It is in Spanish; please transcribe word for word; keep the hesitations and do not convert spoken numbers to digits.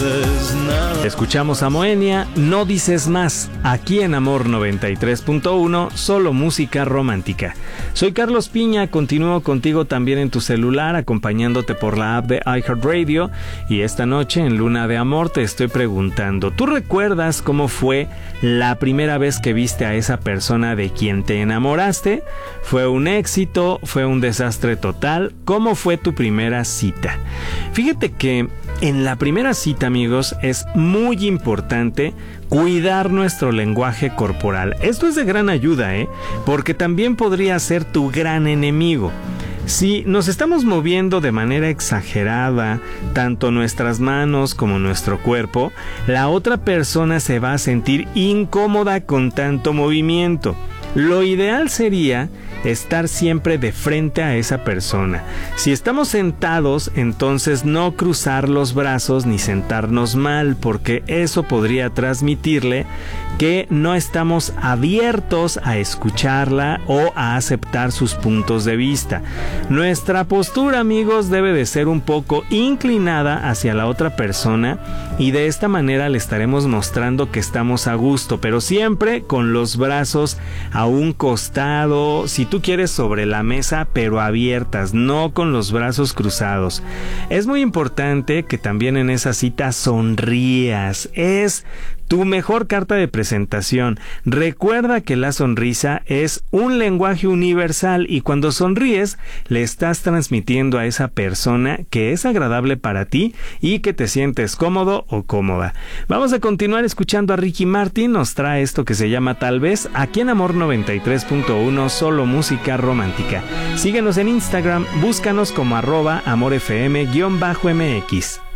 dices nada. Escuchamos a Moenia, No dices más, aquí en Amor noventa y tres punto uno, solo música romántica. Soy Carlos Piña, continúo contigo también en tu celular, acompañándote por la app de iHeartRadio, y esta noche en Luna de Amor te estoy preguntando, ¿tú recuerdas cómo fue la primera vez que viste a esa persona de quien te enamoraste? ¿Fue un éxito? ¿Fue un desastre total? ¿Cómo fue tu primera cita? Fíjate que en la primera cita, amigos, es muy importante cuidar nuestro lenguaje corporal. Esto es de gran ayuda, ¿eh? Porque también podría ser tu gran enemigo. Si nos estamos moviendo de manera exagerada, tanto nuestras manos como nuestro cuerpo, la otra persona se va a sentir incómoda con tanto movimiento. Lo ideal sería estar siempre de frente a esa persona. Si estamos sentados, entonces no cruzar los brazos ni sentarnos mal, porque eso podría transmitirle que no estamos abiertos a escucharla o a aceptar sus puntos de vista. Nuestra postura, amigos, debe de ser un poco inclinada hacia la otra persona, y de esta manera le estaremos mostrando que estamos a gusto, pero siempre con los brazos a un costado, si tú quieres sobre la mesa, pero abiertas, no con los brazos cruzados. Es muy importante que también en esa cita sonrías. Es tu mejor carta de presentación. Recuerda que la sonrisa es un lenguaje universal, y cuando sonríes le estás transmitiendo a esa persona que es agradable para ti y que te sientes cómodo o cómoda. Vamos a continuar escuchando a Ricky Martin. Nos trae esto que se llama Tal Vez, aquí en Amor noventa y tres punto uno, solo música romántica. Síguenos en Instagram, búscanos como arroba amorfm-mx.